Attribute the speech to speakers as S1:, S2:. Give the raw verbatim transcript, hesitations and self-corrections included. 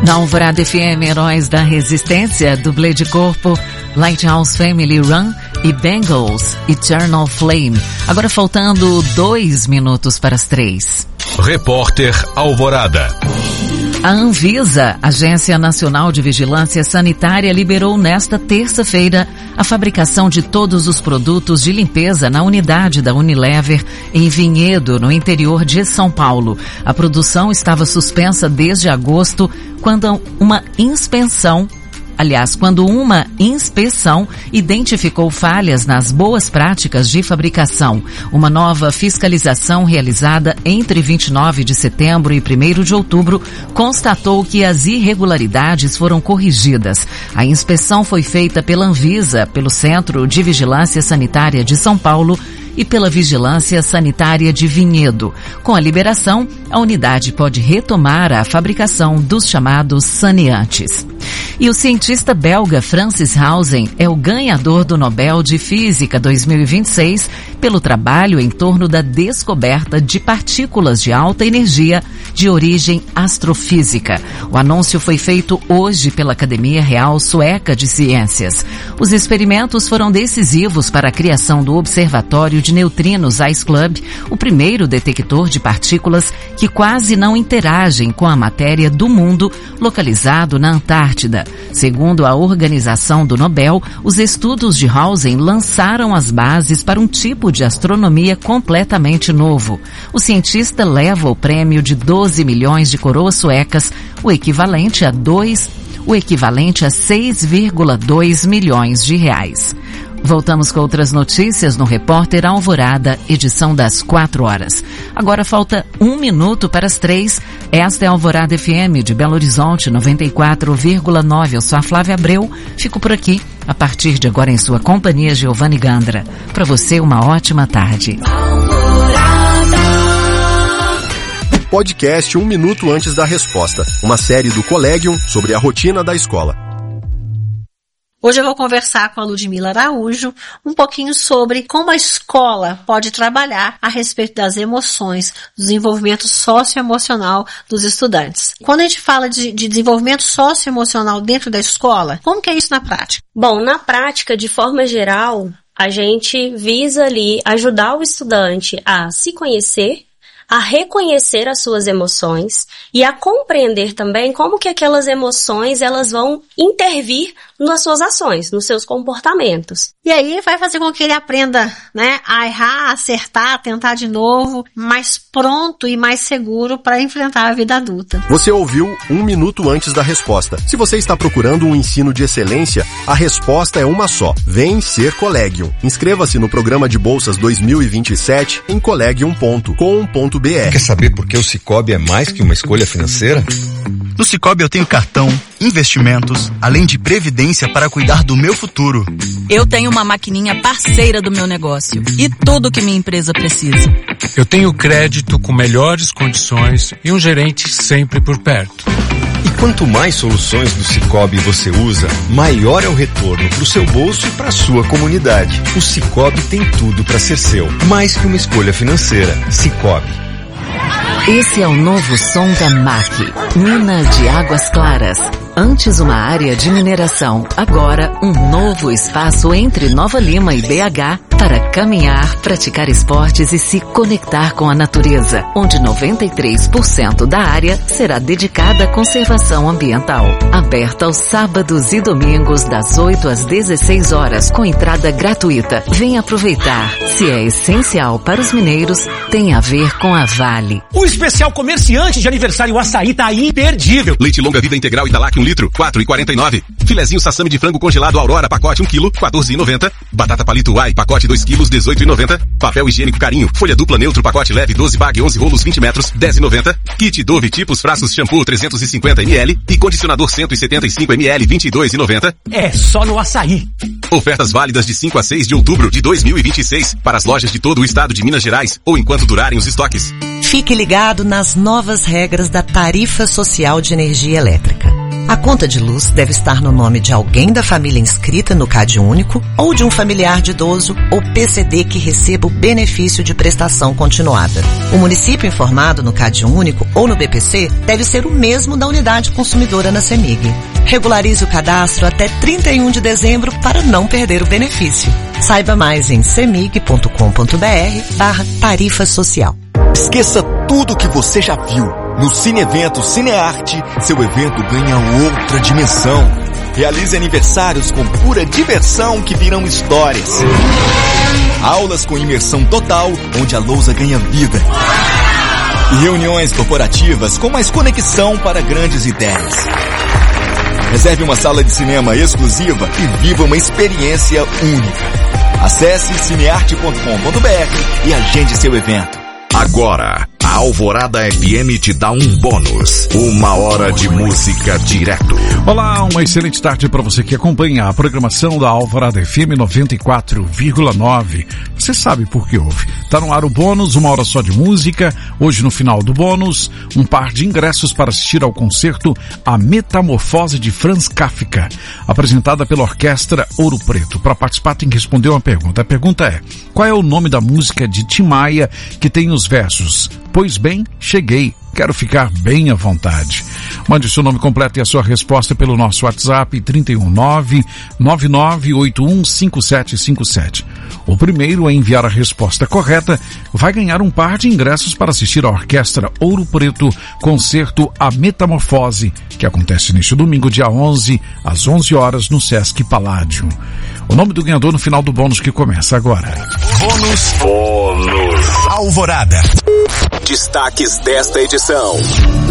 S1: Na Alvorada F M, Heróis da Resistência, dublê de corpo, Lighthouse Family Run e Bengals, Eternal Flame. Agora faltando dois minutos para as três.
S2: Repórter Alvorada.
S1: A Anvisa, Agência Nacional de Vigilância Sanitária, liberou nesta terça-feira a fabricação de todos os produtos de limpeza na unidade da Unilever em Vinhedo, no interior de São Paulo. A produção estava suspensa desde agosto, quando uma inspeção Aliás, quando uma inspeção identificou falhas nas boas práticas de fabricação. Uma nova fiscalização realizada entre vinte e nove de setembro e primeiro de outubro constatou que as irregularidades foram corrigidas. A inspeção foi feita pela Anvisa, pelo Centro de Vigilância Sanitária de São Paulo e pela Vigilância Sanitária de Vinhedo. Com a liberação, a unidade pode retomar a fabricação dos chamados saneantes. E o cientista belga Francis Hausen é o ganhador do Nobel de Física dois mil e vinte e seis pelo trabalho em torno da descoberta de partículas de alta energia de origem astrofísica. O anúncio foi feito hoje pela Academia Real Sueca de Ciências. Os experimentos foram decisivos para a criação do Observatório de Neutrinos Ice Club, o primeiro detector de partículas que quase não interagem com a matéria do mundo, localizado na Antártida. Segundo a organização do Nobel, os estudos de Hausen lançaram as bases para um tipo de astronomia completamente novo. O cientista leva o prêmio de doze milhões de coroas suecas, o equivalente a dois, o equivalente a seis vírgula dois milhões de reais. Voltamos com outras notícias no Repórter Alvorada, edição das quatro horas. Agora falta um minuto para as três. Esta é a Alvorada F M de Belo Horizonte, noventa e quatro vírgula nove. Eu sou a Flávia Abreu. Fico por aqui, a partir de agora em sua companhia, Giovanni Gandra. Para você, uma ótima tarde.
S3: Podcast Um Minuto Antes da Resposta. Uma série do Collegium sobre a rotina da escola.
S4: Hoje eu vou conversar com a Ludmila Araújo um pouquinho sobre como a escola pode trabalhar a respeito das emoções, do desenvolvimento socioemocional dos estudantes. Quando a gente fala de, de desenvolvimento socioemocional dentro da escola, como que é isso na prática?
S5: Bom, na prática, de forma geral, a gente visa ali ajudar o estudante a se conhecer, a reconhecer as suas emoções e a compreender também como que aquelas emoções elas vão intervir nas suas ações, nos seus comportamentos.
S4: E aí vai fazer com que ele aprenda, né, a errar, a acertar, tentar de novo, mais pronto e mais seguro para enfrentar a vida adulta.
S3: Você ouviu Um Minuto Antes da Resposta. Se você está procurando um ensino de excelência, a resposta é uma só. Vem ser Collegium. Inscreva-se no programa de bolsas dois mil e vinte e sete em collegium ponto com ponto b r.
S6: Quer saber por que o Sicoob é mais que uma escolha financeira?
S7: No Sicoob eu tenho cartão, investimentos, além de previdência para cuidar do meu futuro.
S8: Eu tenho uma maquininha parceira do meu negócio e tudo que minha empresa precisa.
S9: Eu tenho crédito com melhores condições e um gerente sempre por perto.
S6: E quanto mais soluções do Sicoob você usa, maior é o retorno para o seu bolso e para a sua comunidade. O Sicoob tem tudo para ser seu, mais que uma escolha financeira. Sicoob.
S1: Esse é o novo som da M A C, Mina de Águas Claras. Antes uma área de mineração, agora um novo espaço entre Nova Lima e B H para caminhar, praticar esportes e se conectar com a natureza, onde noventa e três por cento da área será dedicada à conservação ambiental. Aberta aos sábados e domingos das oito às dezesseis horas, com entrada gratuita. Venha aproveitar. Se é essencial para os mineiros, tem a ver com a Vale.
S10: O especial comerciante de aniversário Açaí tá imperdível.
S2: Leite longa vida integral Italac um litro, quatro reais e quarenta e nove centavos. Filezinho sassami de frango congelado Aurora, pacote um quilo, quatorze reais e noventa centavos. Batata palito Uai, pacote dois quilos, dezoito reais e noventa centavos. Papel higiênico Carinho, folha dupla neutro, pacote leve, doze bag, onze rolos, vinte metros, dez reais e noventa centavos. Kit Dove tipos frascos shampoo trezentos e cinquenta mililitros e condicionador cento e setenta e cinco mililitros, vinte e dois reais e noventa centavos.
S10: É só no Açaí.
S2: Ofertas válidas de cinco a seis de outubro de dois mil e vinte e seis para as lojas de todo o estado de Minas Gerais ou enquanto durarem os estoques.
S11: Fique ligado nas novas regras da Tarifa Social de Energia Elétrica. A conta de luz deve estar no nome de alguém da família inscrita no CadÚnico ou de um familiar de idoso ou P C D que receba o benefício de prestação continuada. O município informado no CadÚnico ou no B P C deve ser o mesmo da unidade consumidora na CEMIG. Regularize o cadastro até trinta e um de dezembro para não perder o benefício. Saiba mais em cemig.com.br barra tarifa social.
S12: Esqueça tudo que você já viu. No Cine Evento Cinearte, seu evento ganha outra dimensão. Realize aniversários com pura diversão que virão histórias. Aulas com imersão total, onde a lousa ganha vida. E reuniões corporativas com mais conexão para grandes ideias. Reserve uma sala de cinema exclusiva e viva uma experiência única. Acesse cinearte ponto com ponto br e agende seu evento.
S13: Agora, a Alvorada F M te dá um bônus. Uma hora de música direto.
S14: Olá, uma excelente tarde para você que acompanha a programação da Alvorada F M noventa e quatro vírgula nove. Você sabe por que houve. Tá no ar o bônus, uma hora só de música. Hoje, no final do bônus, um par de ingressos para assistir ao concerto A Metamorfose de Franz Kafka, apresentada pela Orquestra Ouro Preto. Para participar tem que responder uma pergunta. A pergunta é: qual é o nome da música de Tim Maia que tem os versos "Pois bem, cheguei, quero ficar bem à vontade"? Mande seu nome completo e a sua resposta pelo nosso WhatsApp trinta e um nove nove nove oito um cinco sete cinco sete. O primeiro a enviar a resposta correta vai ganhar um par de ingressos para assistir à Orquestra Ouro Preto, concerto A Metamorfose, que acontece neste domingo, dia onze, às onze horas, no Sesc Paládio. O nome do ganhador no final do bônus que começa agora.
S13: Bônus. Bônus.
S12: Alvorada.
S13: Destaques desta edição.